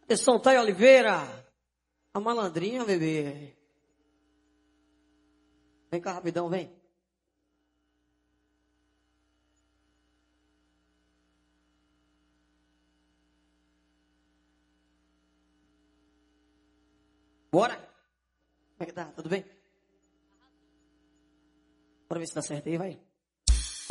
Sontai Oliveira. A malandrinha, bebê. Vem cá rapidão, vem. Bora? Como é que tá? Tudo bem? Bora ver se dá certo aí, vai.